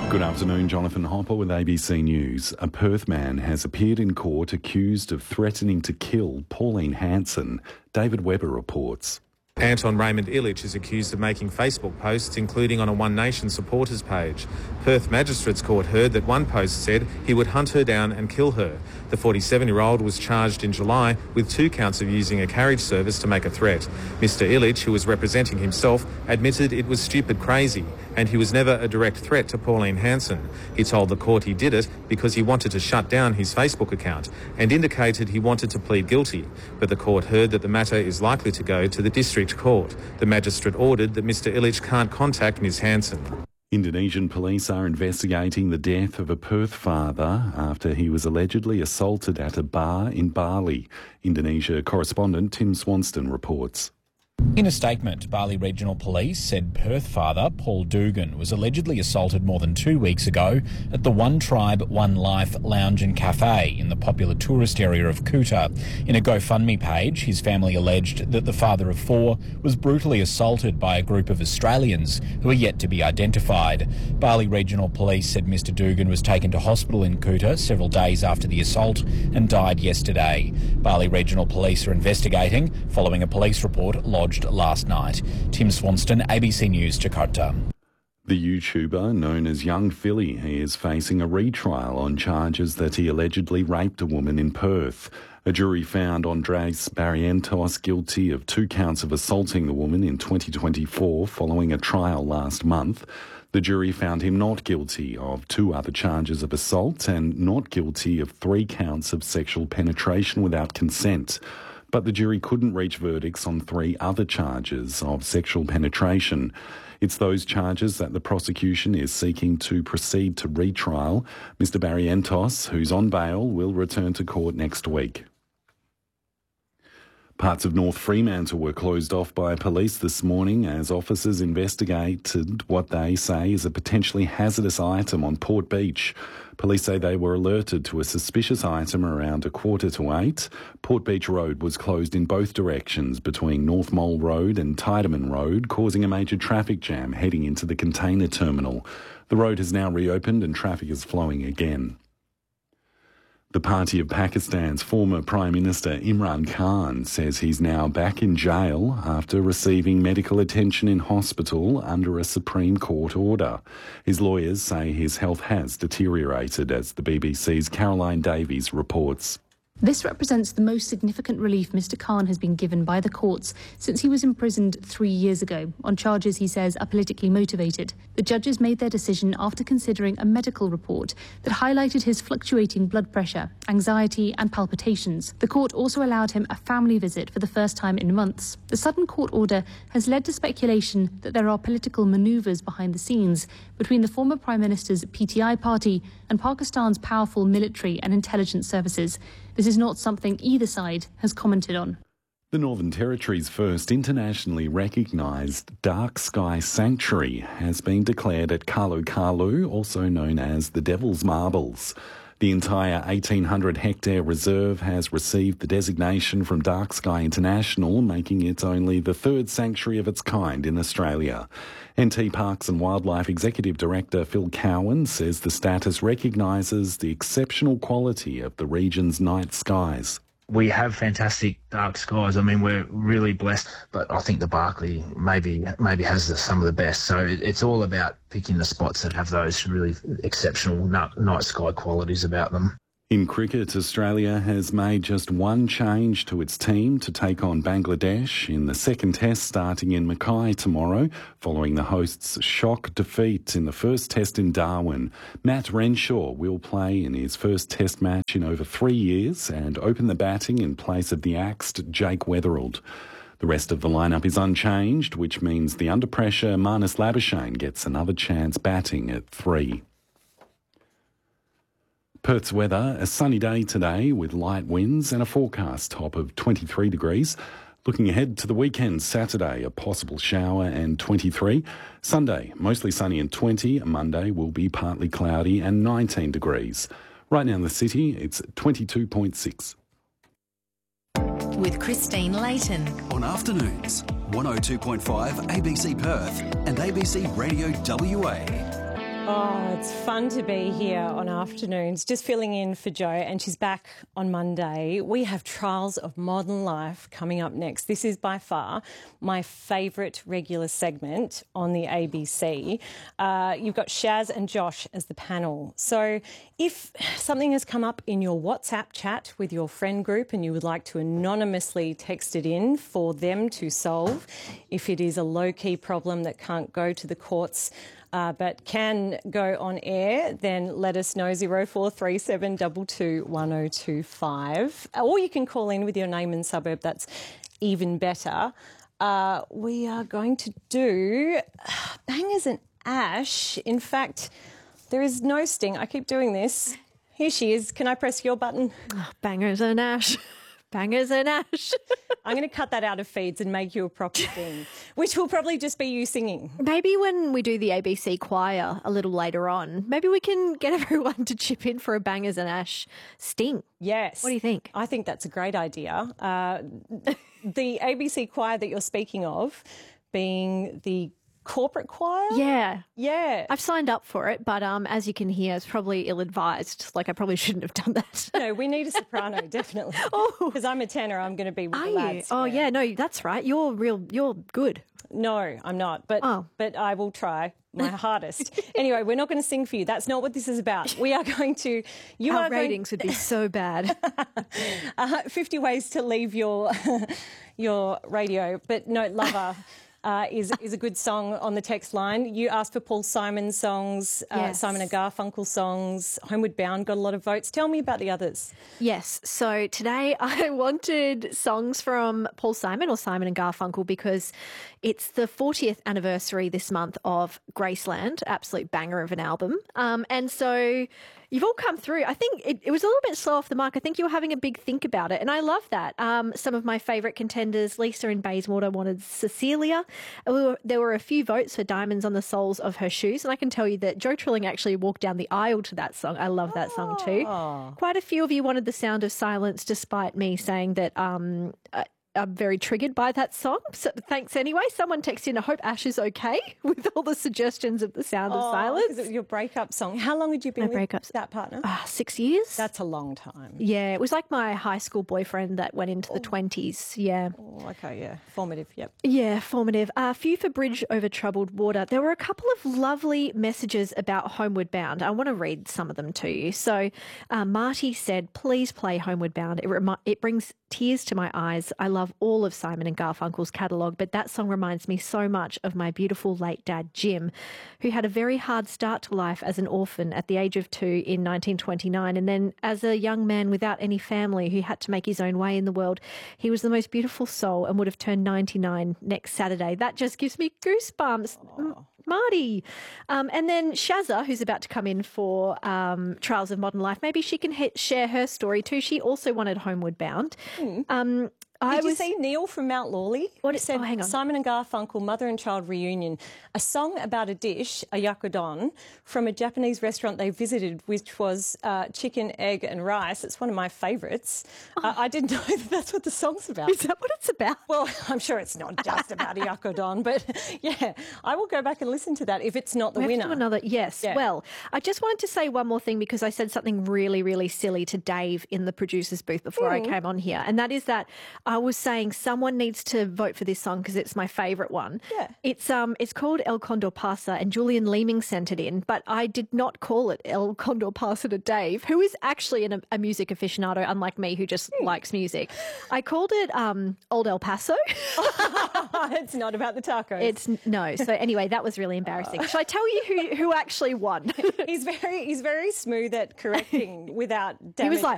Good afternoon, Jonathan Hopper with ABC News. A Perth man has appeared in court accused of threatening to kill Pauline Hanson. David Webber reports. Anton Raymond Illich is accused of making Facebook posts, including on a One Nation supporters page. Perth Magistrates Court heard that one post said he would hunt her down and kill her. The 47-year-old was charged in July with 2 counts of using a carriage service to make a threat. Mr Illich, who was representing himself, admitted it was stupid crazy and he was never a direct threat to Pauline Hanson. He told the court he did it because he wanted to shut down his Facebook account and indicated he wanted to plead guilty. But the court heard that the matter is likely to go to the District Court. The magistrate ordered that Mr Illich can't contact Ms Hanson. Indonesian police are investigating the death of a Perth father after he was allegedly assaulted at a bar in Bali. Indonesia correspondent Tim Swanston reports. In a statement, Bali Regional Police said Perth father Paul Dugan was allegedly assaulted more than 2 weeks ago at the One Tribe, One Life lounge and cafe in the popular tourist area of Kuta. In a GoFundMe page, his family alleged that the father of 4 was brutally assaulted by a group of Australians who are yet to be identified. Bali Regional Police said Mr Dugan was taken to hospital in Kuta several days after the assault and died yesterday. Bali Regional Police are investigating following a police report lodged last night. Tim Swanston, ABC News, Jakarta. The YouTuber known as Young Philly is facing a retrial on charges that he allegedly raped a woman in Perth. A jury found Andres Barrientos guilty of 2 counts of assaulting the woman in 2024 following a trial last month. The jury found him not guilty of 2 other charges of assault and not guilty of 3 counts of sexual penetration without consent. But the jury couldn't reach verdicts on 3 other charges of sexual penetration. It's those charges that the prosecution is seeking to proceed to retrial. Mr Barrientos, who's on bail, will return to court next week. Parts of North Fremantle were closed off by police this morning as officers investigated what they say is a potentially hazardous item on Port Beach. Police say they were alerted to a suspicious item around 7:45. Port Beach Road was closed in both directions between North Mole Road and Tiedemann Road, causing a major traffic jam heading into the container terminal. The road has now reopened and traffic is flowing again. The party of Pakistan's former Prime Minister Imran Khan says he's now back in jail after receiving medical attention in hospital under a Supreme Court order. His lawyers say his health has deteriorated, as the BBC's Caroline Davies reports. This represents the most significant relief Mr Khan has been given by the courts since he was imprisoned 3 years ago on charges he says are politically motivated. The judges made their decision after considering a medical report that highlighted his fluctuating blood pressure, anxiety and palpitations. The court also allowed him a family visit for the first time in months. The sudden court order has led to speculation that there are political manoeuvres behind the scenes between the former Prime Minister's PTI party and Pakistan's powerful military and intelligence services. This is not something either side has commented on. The Northern Territory's first internationally recognised dark sky sanctuary has been declared at Kalu Kalu, also known as the Devil's Marbles. The entire 1,800-hectare reserve has received the designation from Dark Sky International, making it only the 3rd sanctuary of its kind in Australia. NT Parks and Wildlife Executive Director Phil Cowan says the status recognises the exceptional quality of the region's night skies. We have fantastic dark skies. I mean, we're really blessed, but I think the Barkly maybe has some of the best. So it's all about picking the spots that have those really exceptional night sky qualities about them. In cricket, Australia has made just one change to its team to take on Bangladesh in the second test starting in Mackay tomorrow, following the hosts' shock defeat in the first test in Darwin. Matt Renshaw will play in his first test match in over 3 years and open the batting in place of the axed Jake Weatherald. The rest of the lineup is unchanged, which means the under-pressure Marnus Labuschagne gets another chance batting at 3. Perth's weather, a sunny day today with light winds and a forecast top of 23 degrees. Looking ahead to the weekend, Saturday, a possible shower and 23. Sunday, mostly sunny and 20. Monday will be partly cloudy and 19 degrees. Right now in the city, it's 22.6. With Christine Layton. On afternoons, 102.5 ABC Perth and ABC Radio WA. Oh, it's fun to be here on Afternoons, just filling in for Jo, and she's back on Monday. We have Trials of Modern Life coming up next. This is by far my favourite regular segment on the ABC. You've got Shaz and Josh as the panel. So if something has come up in your WhatsApp chat with your friend group and you would like to anonymously text it in for them to solve, if it is a low-key problem that can't go to the courts, but can go on air, then let us know, 0437 22 1025. Or you can call in with your name and suburb. That's even better. We are going to do Bangers and Ash. In fact, there is no sting. I keep doing this. Here she is. Can I press your button? Oh, Bangers and Ash. Bangers and Ash. I'm going to cut that out of feeds and make you a proper thing, which will probably just be you singing. Maybe when we do the ABC choir a little later on, maybe we can get everyone to chip in for a Bangers and Ash sting. Yes. What do you think? I think that's a great idea. The ABC choir that you're speaking of being the corporate choir? Yeah. Yeah. I've signed up for it, but as you can hear, it's probably ill-advised. Like, I probably shouldn't have done that. No, we need a soprano, definitely. Because I'm a tenor, I'm going to be with the lads. Oh, yeah, no, that's right. You're good. No, I'm not, but I will try my hardest. Anyway, we're not going to sing for you. That's not what this is about. We are going to... Our ratings would be so bad. 50 ways to leave your radio. But no, Lover... is a good song on the text line. You asked for Paul Simon songs, yes. Simon and Garfunkel songs. Homeward Bound got a lot of votes. Tell me about the others. Yes. So today I wanted songs from Paul Simon or Simon and Garfunkel because it's the 40th anniversary this month of Graceland, absolute banger of an album. And so you've all come through. I think it was a little bit slow off the mark. I think you were having a big think about it, and I love that. Some of my favourite contenders, Lisa in Bayswater wanted Cecilia. There were a few votes for Diamonds on the Soles of Her Shoes, and I can tell you that Jo Trilling actually walked down the aisle to that song. I love that song too. Quite a few of you wanted The Sound of Silence, despite me saying that I'm very triggered by that song. So thanks anyway. Someone texted in, I hope Ash is okay with all the suggestions of The Sound of Silence. It was your breakup song. How long had you been with that partner? 6 years. That's a long time. Yeah, it was like my high school boyfriend that went into the 20s. Yeah. Oh, okay, yeah. Formative, yep. Yeah, formative. A few for Bridge Over Troubled Water. There were a couple of lovely messages about Homeward Bound. I want to read some of them to you. So Marty said, please play Homeward Bound. It brings tears to my eyes. I love all of Simon and Garfunkel's catalogue, but that song reminds me so much of my beautiful late dad, Jim, who had a very hard start to life as an orphan at the age of 2 in 1929. And then as a young man without any family who had to make his own way in the world, he was the most beautiful soul and would have turned 99 next Saturday. That just gives me goosebumps. Marty. And then Shazza, who's about to come in for Trials of Modern Life, maybe she can share her story too. She also wanted Homeward Bound. Did you see Neil from Mount Lawley? What it said? Hang on. Simon and Garfunkel, Mother and Child Reunion, a song about a dish, a yakodon, from a Japanese restaurant they visited, which was chicken, egg and rice. It's one of my favourites. I didn't know that's what the song's about. Is that what it's about? Well, I'm sure it's not just about a yakodon, but yeah, I will go back and listen to that if it's not the winner. To do another, yes. Yeah. Well, I just wanted to say one more thing because I said something really, really silly to Dave in the producer's booth before I came on here, and that is that I was saying someone needs to vote for this song because it's my favourite one. Yeah. It's called El Condor Pasa, and Julian Leeming sent it in, but I did not call it El Condor Pasa to Dave, who is actually a music aficionado, unlike me, who just likes music. I called it Old El Paso. It's not about the tacos. No. So anyway, that was really embarrassing. Shall I tell you who actually won? He's very smooth at correcting without damage. He was like,